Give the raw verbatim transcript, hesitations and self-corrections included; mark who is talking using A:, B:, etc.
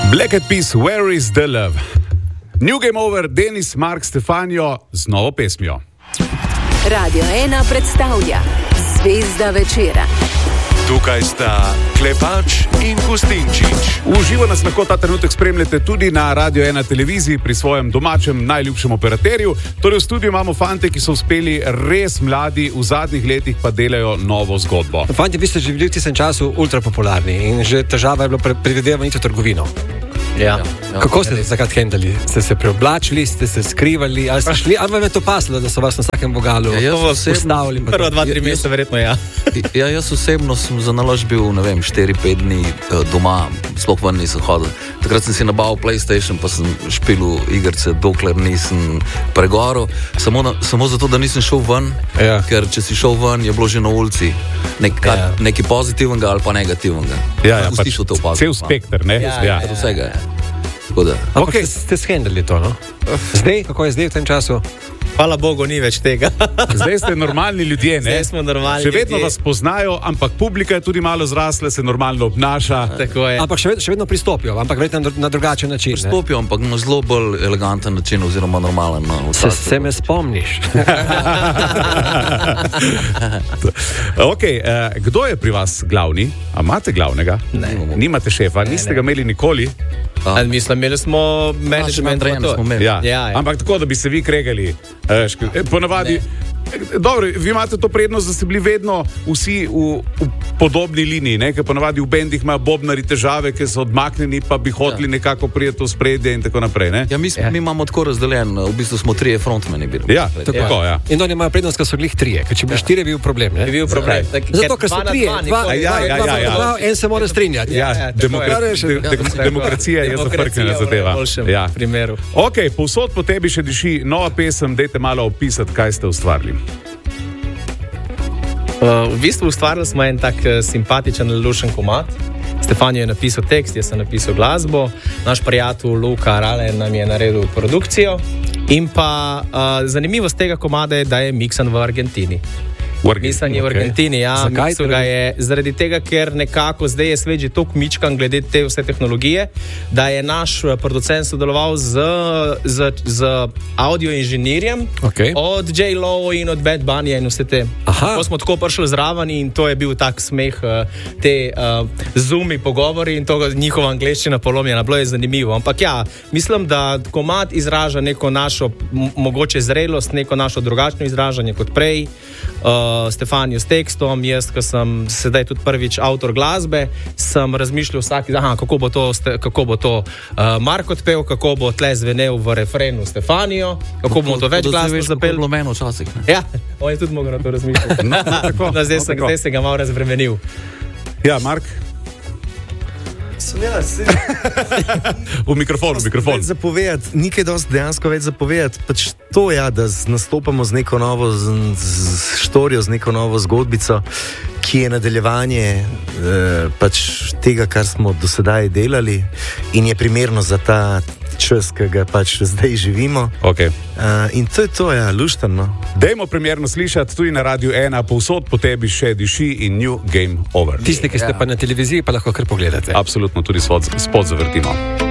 A: Black Eyed Peas, Where is the Love? New Game Over, Denis, Mark, Stefanijo z novo pesmijo.
B: Radio ena predstavlja Zvezda večera.
C: Tukaj sta Klepač in Gustinčič.
A: Uživo nas lahko ta trenutek spremljate tudi na Radio ena televiziji pri svojem domačem najljubšem operaterju. Torej v studiu imamo fante, ki so uspeli res mladi, v zadnjih letih pa delajo novo zgodbo.
D: Fanti, vi ste že bili v tistem času ultra popularni in že težava je bilo predvidevati v trgovino. Ja. Ja. Kako ste se takrat hendali? Ste se preoblačili, ste se skrivali, ali ste šli, ali vam je to paslo, da so vas na vsakem vogalu
E: ja,
D: ustavili?
E: Prva dva, tri meseca verjetno ja. Ja, jaz osebno sem za naložb bil, ne vem, štiri pet dni doma, sploh ven nisem hodil. Takrat sem si nabavil PlayStation, pa sem špilil igrice, dokler nisem pregoril. Samo, na, samo zato, da nisem šel ven, ja. Ker če si šel ven, je bilo že na ulici nek, ja. Nekaj pozitivnega ali pa negativnega.
A: Ja, ja, pač cel spekter, ne?
E: Ja, ja, ja, vsega je.
D: Ampak okay. ste shendali to, no? Zdaj, kako je zdaj v tem času?
E: Hvala Bogu, ni več tega.
A: Zdaj ste normalni ljudje, ne?
E: Zdaj smo normalni
A: Še vedno
E: ljudje.
A: Vas poznajo, ampak publika je tudi malo zrasla, se normalno obnaša.
E: Tako je.
D: Ampak še vedno, še vedno pristopijo, ampak verjetno na drugačen način.
E: Pristopijo, ampak na zelo bolj eleganten način oziroma normalen. No,
D: se, se me spomniš.
A: Ok, eh, kdo je pri vas glavni? A imate glavnega?
E: Ne.
A: Nimate šefa, ne, niste ne. ga imeli nikoli?
E: A, mislim, imeli smo management, smo imeli.
A: Ja. Ja, ja. Ampak tako, da bi se vi kregali. Eh, ponavadi, dobro, vi imate to prednost, da ste bili vedno vsi v, v podobni liniji, ne? Ker ponavadi v bendih imajo bobnari težave, ki so odmaknjeni, pa bi hoteli ja. nekako prijeti v spredje in tako naprej. Ne?
E: Ja, mi, ja. mi imamo tako razdeljen, v bistvu smo trije frontmeni bili.
A: Ja, tako, ja.
D: In oni imajo prednost, ker so glih trije, ker če bi štiri, bi bil problem. Ne?
E: Bi bil problem. Tak,
D: Zato, ker so trije, dva, dva,
A: ja, ja, ja, ja.
D: dva, en se mora strinjati.
A: Ja, ja, demokra de, de, demokracija je zafrknjena zadeva.
E: Ja.
A: Ok, povsod po tebi še diši nova pesem, dajte malo opisati, kaj ste ustvarili.
F: Uh, v bistvu ustvarili smo en tak uh, simpatičen, lušen komad. Stefanijo je napisal tekst, jaz sem napisal glasbo, naš prijatelj Luka Rale nam je naredil produkcijo in pa uh, zanimivost tega komada je, da je miksan v Argentini. Mislim je v Argentini, ja.
D: Zakaj?
F: Ga je, zaradi tega, ker nekako zdaj je svet že toliko mičkan glede te vse tehnologije, da je naš producent sodeloval z, z, z audio inženirjem
D: okay.
F: od J-Lo in od Bad Bunny in vse te. Ko smo tako prišli zraven in to je bil tak smeh, te uh, zoomi pogovori in to njihova angleščina polomljena, bilo je zanimivo. Ampak ja, mislim, da komad izraža neko našo m- mogoče zrelost, neko našo drugačno izražanje kot prej. Uh, Stefanijo s tekstom, jaz, ko sem sedaj tudi prvič avtor glasbe, sem razmišljal vsak, aha, kako bo to, kako bo to uh, Mark odpel, kako bo tle zvenel v refrenu Stefanijo, kako bomo to več glasbe zapeli.
E: To je bilo meno včasih.
F: Ja, on je tudi mogel na to razmišljati. no, tako, no, zdaj, sem, zdaj sem ga malo razbremenil.
A: Ja, Mark?
G: Ja,
A: v mikrofon, v mikrofon.
G: Nikaj dosti dejansko več zapovedati. Pač to je, ja, da nastopamo z neko novo z, z štorijo, z neko novo zgodbico, ki je nadaljevanje eh, pač tega, kar smo do sedaj delali in je primerno za ta čas, ki ga pač zdaj živimo.
A: Okay.
G: Uh, in to je to, ja, luštno.
A: Dajmo primerno slišati tudi na Radio ena, povsod po tebi še diši in New Game Over.
D: Tisti, ki ste ja. pa na televiziji, pa lahko kar pogledate.
A: Absolutno, tudi spod, spod zavrtimo.